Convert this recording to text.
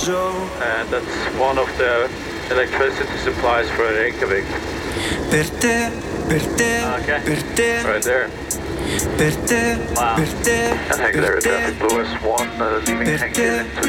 And that's one of the electricity supplies for Reykjavik. Per te, Okay, per te, right there. per te, Wow. per te, And Hank per there, te, traffic Lewis 1, leaving per Hank te, here into